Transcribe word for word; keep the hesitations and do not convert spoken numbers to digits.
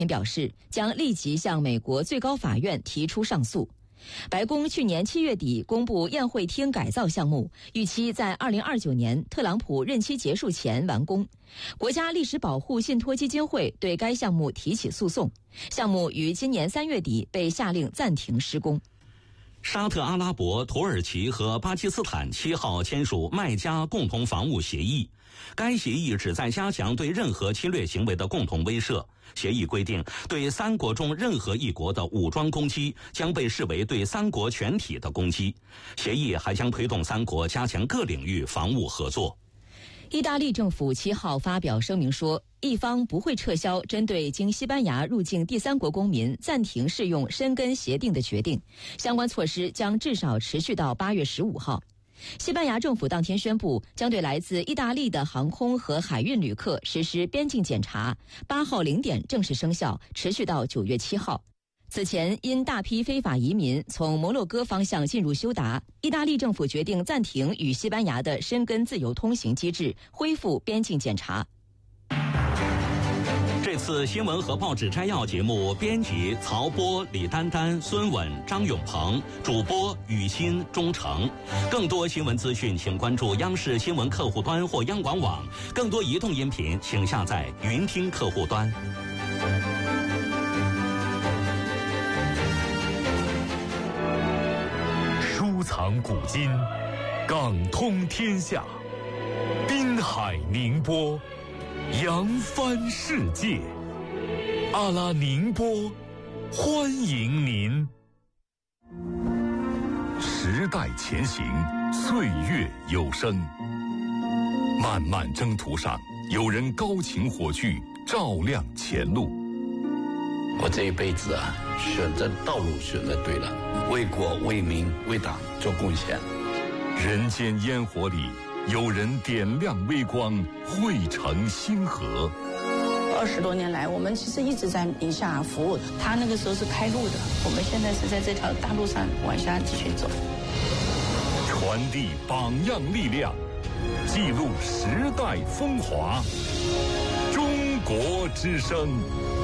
表示将立即向美国最高法院提出上诉。白宫去年七月底公布宴会厅改造项目，预期在二零二九年特朗普任期结束前完工。国家历史保护信托基金会对该项目提起诉讼，项目于今年三月底被下令暂停施工。 沙特阿拉伯、土耳其和巴基斯坦七号签署麦加共同防务协议，该协议旨在加强对任何侵略行为的共同威慑。协议规定，对三国中任何一国的武装攻击将被视为对三国全体的攻击。协议还将推动三国加强各领域防务合作。 意大利政府七号发表声明说，一方不会撤销针对经西班牙入境第三国公民暂停适用申根协定的决定，相关措施将至少持续到八月十五号。西班牙政府当天宣布，将对来自意大利的航空和海运旅客实施边境检查，八号零点正式生效，持续到九月七号。此前，因大批非法移民从摩洛哥方向进入休达，意大利政府决定暂停与西班牙的申根自由通行机制，恢复边境检查。 这次新闻和报纸摘要节目，编辑曹波、李丹丹、孙稳、张永鹏，主播雨欣、钟诚。更多新闻资讯，请关注央视新闻客户端或央广网。更多移动音频，请下载云听客户端。 收藏古今，港通天下，滨海宁波，扬帆世界。阿拉宁波，欢迎您。时代前行，岁月有声。漫漫征途上，有人高擎火炬，照亮前路。 我这一辈子啊，选择道路选择对了，为国为民为党做贡献。 人间烟火里，有人点亮微光，汇成星河。 二十多年来，我们其实一直在宁夏服务。他那个时候是开路的，我们现在是在这条大路上往下继续走。 传递榜样力量，记录时代风华。中国之声。